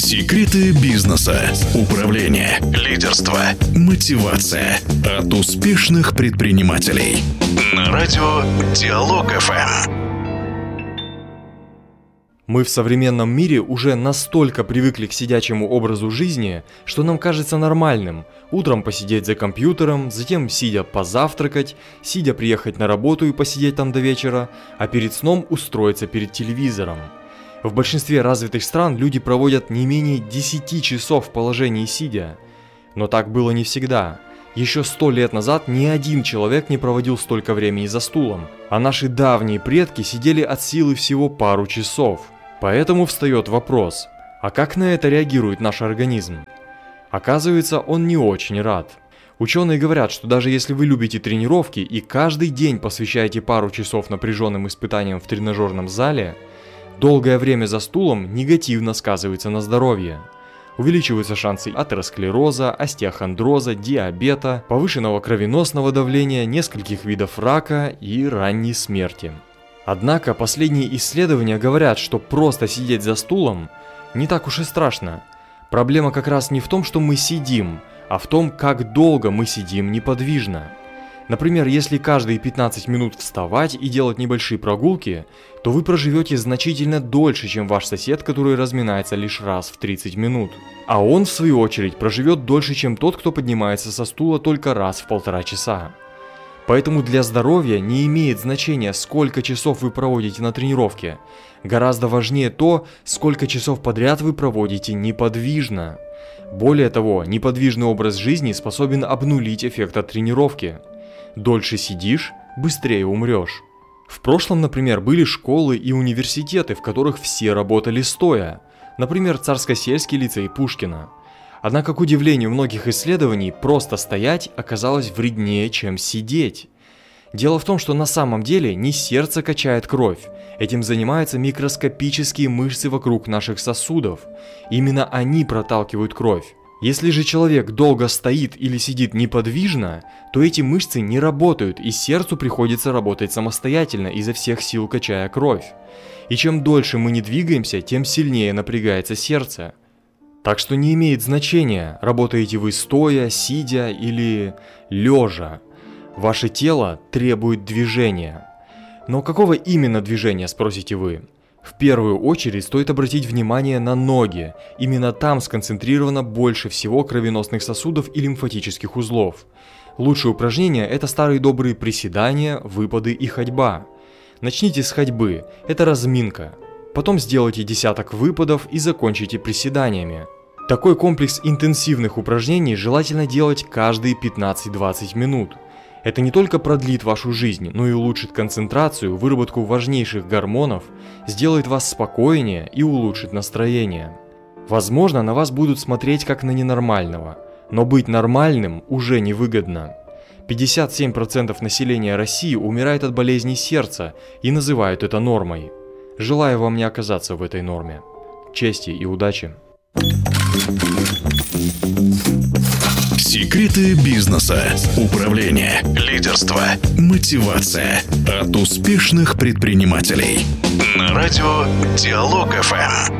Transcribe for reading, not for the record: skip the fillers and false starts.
Секреты бизнеса, управления, лидерства, мотивация от успешных предпринимателей. На радио Диалог ФМ. Мы в современном мире уже настолько привыкли к сидячему образу жизни, что нам кажется нормальным утром посидеть за компьютером, затем сидя позавтракать, сидя приехать на работу и посидеть там до вечера, а перед сном устроиться перед телевизором. В большинстве развитых стран люди проводят не менее 10 часов в положении сидя. Но так было не всегда. Еще 100 лет назад ни один человек не проводил столько времени за стулом, а наши давние предки сидели от силы всего пару часов. Поэтому встает вопрос, а как на это реагирует наш организм? Оказывается, он не очень рад. Ученые говорят, что даже если вы любите тренировки и каждый день посвящаете пару часов напряженным испытаниям в тренажерном зале, долгое время за стулом негативно сказывается на здоровье. Увеличиваются шансы атеросклероза, остеохондроза, диабета, повышенного кровеносного давления, нескольких видов рака и ранней смерти. Однако последние исследования говорят, что просто сидеть за стулом не так уж и страшно. Проблема как раз не в том, что мы сидим, а в том, как долго мы сидим неподвижно. Например, если каждые 15 минут вставать и делать небольшие прогулки, то вы проживете значительно дольше, чем ваш сосед, который разминается лишь раз в 30 минут. А он, в свою очередь, проживет дольше, чем тот, кто поднимается со стула только раз в 1,5 часа. Поэтому для здоровья не имеет значения, сколько часов вы проводите на тренировке. Гораздо важнее то, сколько часов подряд вы проводите неподвижно. Более того, неподвижный образ жизни способен обнулить эффект от тренировки. Дольше сидишь, быстрее умрешь. В прошлом, например, были школы и университеты, в которых все работали стоя. Например, Царско-сельский лицей Пушкина. Однако, к удивлению многих исследований, просто стоять оказалось вреднее, чем сидеть. Дело в том, что на самом деле не сердце качает кровь, этим занимаются микроскопические мышцы вокруг наших сосудов. Именно они проталкивают кровь. Если же человек долго стоит или сидит неподвижно, то эти мышцы не работают, и сердцу приходится работать самостоятельно, изо всех сил качая кровь. И чем дольше мы не двигаемся, тем сильнее напрягается сердце. Так что не имеет значения, работаете вы стоя, сидя или лежа. Ваше тело требует движения. Но какого именно движения, спросите вы? В первую очередь стоит обратить внимание на ноги. Именно там сконцентрировано больше всего кровеносных сосудов и лимфатических узлов. Лучшее упражнение – это старые добрые приседания, выпады и ходьба. Начните с ходьбы, это разминка. Потом сделайте десяток выпадов и закончите приседаниями. Такой комплекс интенсивных упражнений желательно делать каждые 15-20 минут. Это не только продлит вашу жизнь, но и улучшит концентрацию, выработку важнейших гормонов, сделает вас спокойнее и улучшит настроение. Возможно, на вас будут смотреть как на ненормального, но быть нормальным уже невыгодно. 57% населения России умирает от болезней сердца и называют это нормой. Желаю вам не оказаться в этой норме. Чести и удачи! Секреты бизнеса, управления, лидерства, мотивация от успешных предпринимателей. На радио Диалог ФМ.